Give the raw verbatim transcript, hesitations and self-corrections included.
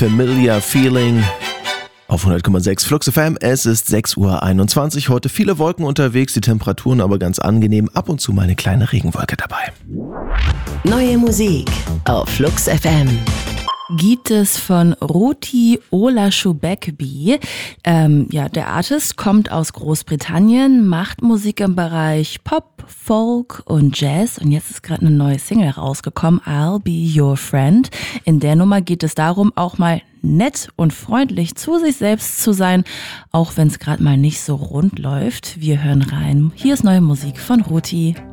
Familiar Feeling auf hundert Komma sechs Flux F M. Es ist sechs Uhr einundzwanzig. Heute viele Wolken unterwegs, die Temperaturen aber ganz angenehm. Ab und zu mal eine kleine Regenwolke dabei. Neue Musik auf Flux F M. Gibt es von Ruti Olaşubekbi. Ähm, ja, der Artist kommt aus Großbritannien, macht Musik im Bereich Pop, Folk und Jazz und jetzt ist gerade eine neue Single rausgekommen, I'll Be Your Friend. In der Nummer geht es darum, auch mal nett und freundlich zu sich selbst zu sein, auch wenn es gerade mal nicht so rund läuft. Wir hören rein. Hier ist neue Musik von Ruti.